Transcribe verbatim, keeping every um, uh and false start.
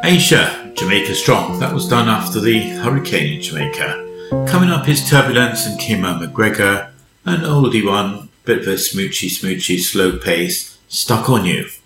Asia, Jamaica Strong. That was done after the hurricane in Jamaica. Coming up is Turbulence and Kimmo McGregor. An oldie one, bit of a smoochy smoochy slow pace, Stuck on You.